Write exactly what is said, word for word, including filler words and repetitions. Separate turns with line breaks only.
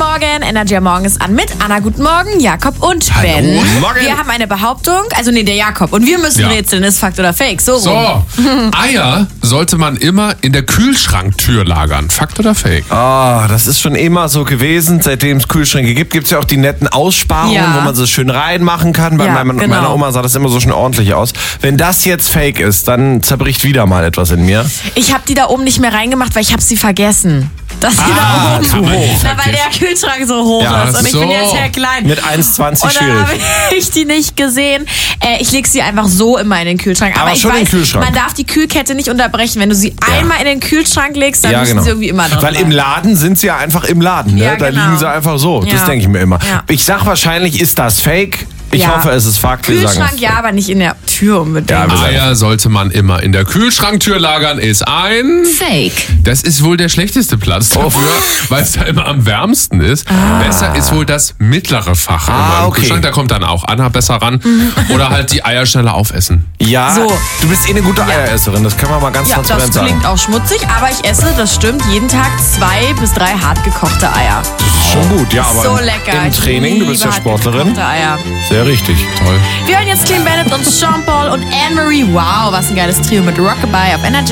Morgen. Energy am Morgen ist an mit Anna. Guten Morgen, Jakob und
Hallo.
Ben.
Guten Morgen.
Wir haben eine Behauptung, also nee, der Jakob. Und wir müssen
Ja.
rätseln, ist Fakt oder Fake. So, rum.
So, Eier sollte man immer in der Kühlschranktür lagern. Fakt oder Fake?
Ah, das ist schon immer so gewesen. Seitdem es Kühlschränke gibt, gibt es ja auch die netten Aussparungen,
Ja.
wo man so schön reinmachen kann. Bei
Ja,
meiner,
genau.
meiner Oma sah das immer so schön ordentlich aus. Wenn das jetzt Fake ist, dann zerbricht wieder mal etwas in mir.
Ich habe die da oben nicht mehr reingemacht, weil ich habe sie vergessen. Dass die da oben,
zu hoch.
Na, weil der Kühlschrank so hoch
Ja,
ist und ich
so.
bin jetzt sehr klein.
Mit eins zwanzig
Und dann
schwierig.
habe ich die nicht gesehen. Äh, ich lege sie einfach so immer in den Kühlschrank. Aber,
Aber
ich
schon in
weiß,
den Kühlschrank.
man darf die Kühlkette nicht unterbrechen. Wenn du sie einmal in den Kühlschrank legst, dann
Ja,
müssen
genau.
sie irgendwie immer drin
Weil im
bleiben.
Laden sind sie ja einfach im Laden. Ne?
Ja,
Da
genau.
liegen sie einfach so. Das
Ja.
denke ich mir immer.
Ja.
Ich sag wahrscheinlich, ist das Fake. Ich
Ja.
hoffe, es ist Fakt. Wir sagen
Kühlschrank
es.
ja, aber nicht in der Tür unbedingt.
Ja, wir sagen-
Eier sollte man immer in der Kühlschranktür lagern, ist ein...
Fake.
Das ist wohl der schlechteste Platz
Oh.
dafür, weil es da immer am wärmsten ist. Besser ist wohl das mittlere Fach immer
Ah,
im
okay.
Kühlschrank. Da kommt dann auch Anna besser ran. Oder halt die Eier schneller aufessen.
Ja,
So.
du bist eh eine gute Eieresserin. Das können wir mal ganz
Ja, das
transparent sagen.
klingt auch schmutzig, aber ich esse, das stimmt, jeden Tag zwei bis drei hart gekochte Eier.
Das ist schon gut. Ja, aber
so
im,
lecker.
im
Ich
Training, du bist ja
liebe
Sportlerin.
hartgekochte Eier.
Sehr richtig.
Toll.
Wir hören jetzt Clean Bennett und Sean Paul und Anne-Marie. Wow, was ein geiles Trio mit Rockabye auf Energy.